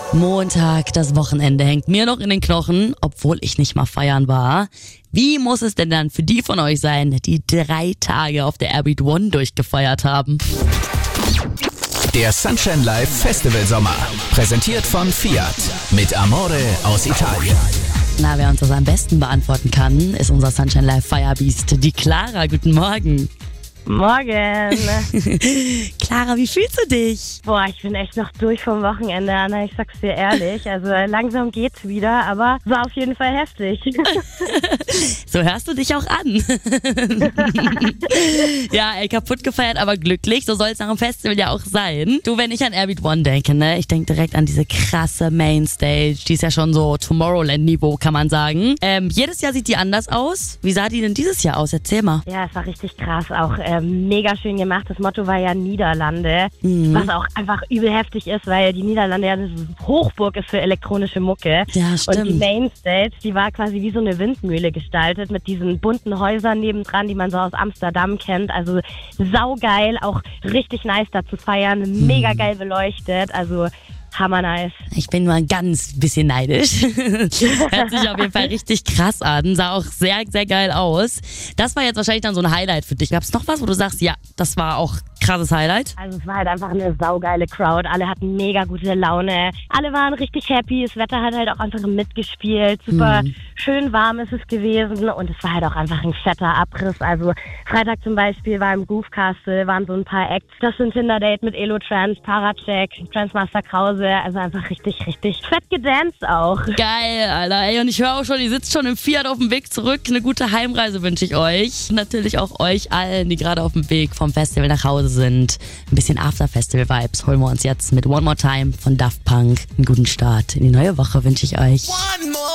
Montag, das Wochenende hängt mir noch in den Knochen, obwohl ich nicht mal feiern war. Wie muss es denn dann für die von euch sein, die 3 Tage auf der Airbeat One durchgefeiert haben? Der Sunshine Live Festival Sommer, präsentiert von Fiat mit Amore aus Italien. Na, wer uns das am besten beantworten kann, ist unser Sunshine Live Firebeast, die Clara. Guten Morgen. Morgen. Clara, wie fühlst du dich? Boah, ich bin echt noch durch vom Wochenende, Anna, ich sag's dir ehrlich. Also langsam geht's wieder, aber war auf jeden Fall heftig. So hörst du dich auch an. Ja, ey, kaputt gefeiert, aber glücklich. So soll es nach dem Festival ja auch sein. Du, wenn ich an Airbeat One denke, ne, ich denke direkt an diese krasse Mainstage. Die ist ja schon so Tomorrowland-Niveau, kann man sagen. Jedes Jahr sieht die anders aus. Wie sah die denn dieses Jahr aus? Erzähl mal. Ja, es war richtig krass, auch mega schön gemacht. Das Motto war ja Niederlande, was auch einfach übel heftig ist, weil die Niederlande ja eine Hochburg ist für elektronische Mucke. Ja, stimmt. Und die Mainstage, die war quasi wie so eine Windmühle gestaltet mit diesen bunten Häusern nebendran, die man so aus Amsterdam kennt. Also saugeil, auch richtig nice da zu feiern, mega geil beleuchtet, also hammer nice. Ich bin nur ein ganz bisschen neidisch. Hört sich auf jeden Fall richtig krass an. Sah auch sehr, sehr geil aus. Das war jetzt wahrscheinlich dann so ein Highlight für dich. Gab es noch was, wo du sagst, ja, das war auch krasses Highlight? Also es war halt einfach eine saugeile Crowd. Alle hatten mega gute Laune. Alle waren richtig happy. Das Wetter hat halt auch einfach mitgespielt. Super schön warm ist es gewesen. Und es war halt auch einfach ein fetter Abriss. Also Freitag zum Beispiel war im Groove Castle, waren so ein paar Acts. Das sind Tinder Date mit Elo Trans, Paracheck, Transmaster Krause. Also einfach richtig, richtig fett gedanced auch. Geil, Alter. Ey, und ich höre auch schon, ihr sitzt schon im Fiat auf dem Weg zurück. Eine gute Heimreise wünsche ich euch. Und natürlich auch euch allen, die gerade auf dem Weg vom Festival nach Hause sind. Ein bisschen After-Festival-Vibes holen wir uns jetzt mit One More Time von Daft Punk. Einen guten Start in die neue Woche wünsche ich euch.